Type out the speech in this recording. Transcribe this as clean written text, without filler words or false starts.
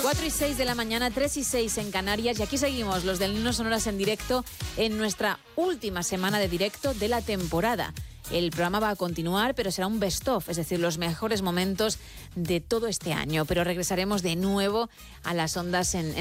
4:06 de la mañana, 3:06 en Canarias, y aquí seguimos los del Niños Sonoras en directo en nuestra última semana de directo de la temporada. El programa va a continuar, pero será un best-of, es decir, los mejores momentos de todo este año. Pero regresaremos de nuevo a las ondas en